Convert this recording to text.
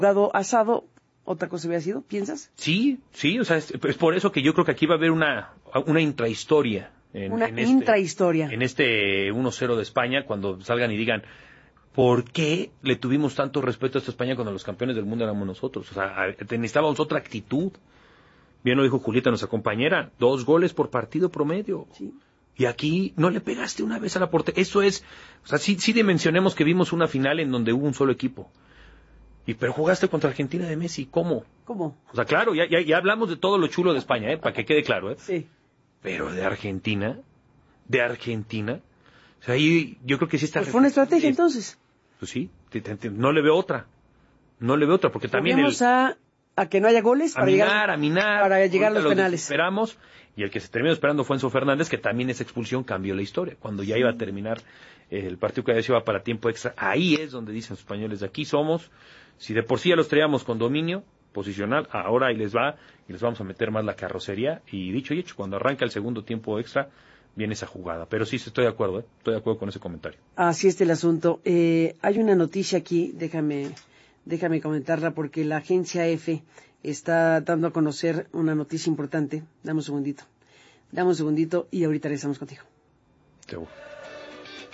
Dado asado, ¿otra cosa hubiera sido? ¿Piensas? Sí, o sea, es por eso que yo creo que aquí va a haber una intrahistoria. Intrahistoria. En este 1-0 de España, cuando salgan y digan, ¿por qué le tuvimos tanto respeto a esta España cuando los campeones del mundo éramos nosotros? O sea, necesitábamos otra actitud. Bien lo dijo Julieta, nuestra compañera, 2 goles por partido promedio. Sí. Y aquí no le pegaste una vez a la portería. Eso es, o sea, sí dimensionemos que vimos una final en donde hubo un solo equipo. Pero jugaste contra Argentina de Messi, ¿cómo? ¿Cómo? O sea, claro, ya hablamos de todo lo chulo de España, para que quede claro, Sí. Pero de Argentina, o sea, ahí yo creo que sí está... Pues fue una estrategia entonces. Pues sí, no le veo otra, porque también a que no haya goles para llegar a minar, para llegar a los penales. Esperamos, y el que se terminó esperando fue Enzo Fernández, que también esa expulsión cambió la historia. Cuando ya iba a terminar el partido, que ya se iba para tiempo extra, ahí es donde dicen los españoles, de aquí somos. Si de por sí ya los traíamos con dominio posicional, ahora ahí les va, y les vamos a meter más la carrocería, y dicho y hecho, cuando arranca el segundo tiempo extra, viene esa jugada. Pero sí, estoy de acuerdo, estoy de acuerdo con ese comentario. Así está el asunto. Hay una noticia aquí, déjame comentarla, porque la agencia EFE está dando a conocer una noticia importante. Dame un segundito y ahorita regresamos contigo. Seguro.